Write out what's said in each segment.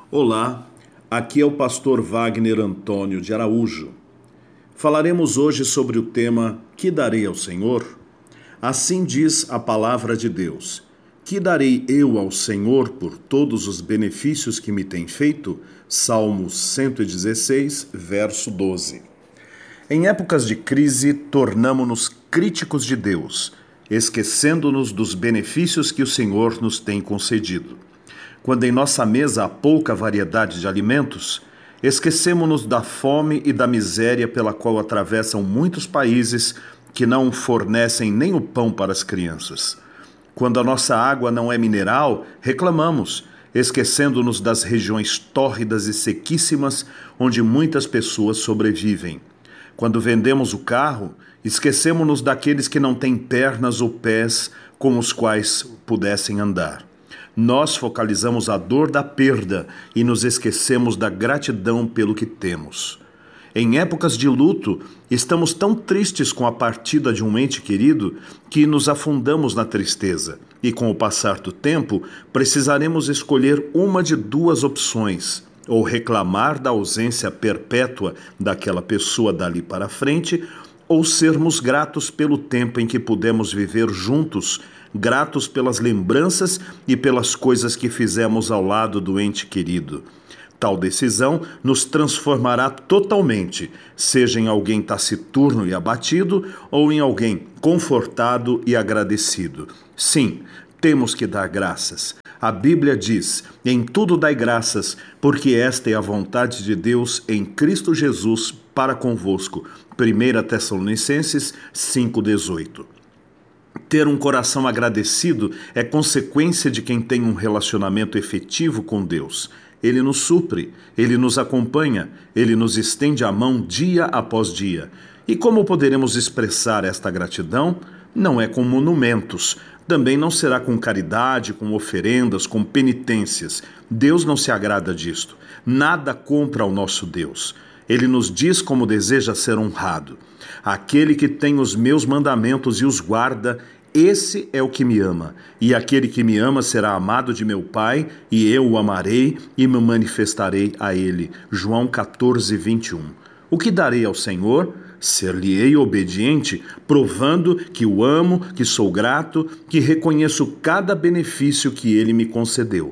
Olá, aqui é o pastor Wagner Antônio de Araújo. Falaremos hoje sobre o tema Que darei ao Senhor? Assim diz a palavra de Deus. Que darei eu ao Senhor por todos os benefícios que me tem feito? Salmos 116, verso 12. Em épocas de crise, tornamo-nos críticos de Deus, esquecendo-nos dos benefícios que o Senhor nos tem concedido. Quando em nossa mesa há pouca variedade de alimentos, esquecemo-nos da fome e da miséria pela qual atravessam muitos países que não fornecem nem o pão para as crianças. Quando a nossa água não é mineral, reclamamos, esquecendo-nos das regiões tórridas e sequíssimas onde muitas pessoas sobrevivem. Quando vendemos o carro, esquecemo-nos daqueles que não têm pernas ou pés com os quais pudessem andar. Nós focalizamos a dor da perda e nos esquecemos da gratidão pelo que temos. Em épocas de luto, estamos tão tristes com a partida de um ente querido que nos afundamos na tristeza. E com o passar do tempo, precisaremos escolher uma de duas opções: ou reclamar da ausência perpétua daquela pessoa dali para frente, ou sermos gratos pelo tempo em que pudemos viver juntos, gratos pelas lembranças e pelas coisas que fizemos ao lado do ente querido. Tal decisão nos transformará totalmente, seja em alguém taciturno e abatido ou em alguém confortado e agradecido. Sim, temos que dar graças. A Bíblia diz: em tudo dai graças, porque esta é a vontade de Deus em Cristo Jesus para convosco. 1 Tessalonicenses 5,18. Ter um coração agradecido é consequência de quem tem um relacionamento efetivo com Deus. Ele nos supre, Ele nos acompanha, Ele nos estende a mão dia após dia. E como poderemos expressar esta gratidão? Não é com monumentos, também não será com caridade, com oferendas, com penitências. Deus não se agrada disto. Nada compra ao nosso Deus. Ele nos diz como deseja ser honrado. Aquele que tem os meus mandamentos e os guarda, esse é o que me ama. E aquele que me ama será amado de meu Pai, e eu o amarei e me manifestarei a ele. João 14, 21. O que darei ao Senhor? Ser-lhe-ei obediente, provando que o amo, que sou grato, que reconheço cada benefício que ele me concedeu.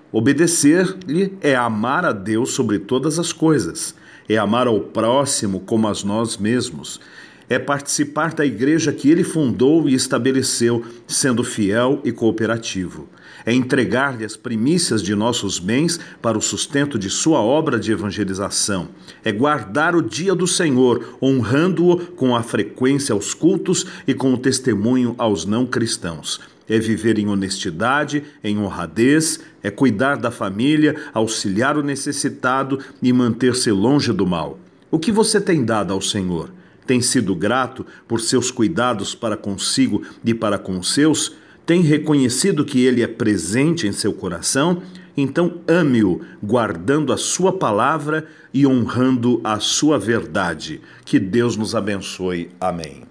Obedecer-lhe é amar a Deus sobre todas as coisas. É amar ao próximo como a nós mesmos. É participar da igreja que ele fundou e estabeleceu, sendo fiel e cooperativo. É entregar-lhe as primícias de nossos bens para o sustento de sua obra de evangelização. É guardar o dia do Senhor, honrando-o com a frequência aos cultos e com o testemunho aos não cristãos. É viver em honestidade, em honradez, é cuidar da família, auxiliar o necessitado e manter-se longe do mal. O que você tem dado ao Senhor? Tem sido grato por seus cuidados para consigo e para com os seus? Tem reconhecido que Ele é presente em seu coração? Então ame-o, guardando a sua palavra e honrando a sua verdade. Que Deus nos abençoe. Amém.